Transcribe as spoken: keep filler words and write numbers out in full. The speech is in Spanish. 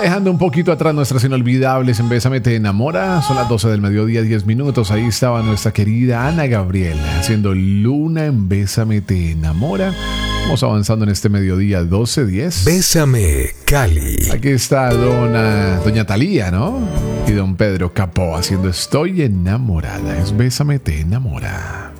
dejando un poquito atrás nuestras inolvidables en Bésame Te Enamora. Son las doce del mediodía, diez minutos. Ahí estaba nuestra querida Ana Gabriel haciendo Luna en Bésame Te Enamora. Vamos avanzando en este mediodía, doce diez. Bésame, Cali. Aquí está dona, doña Talía, ¿no? Y don Pedro Capó haciendo Estoy Enamorada. Es Bésame Te Enamora.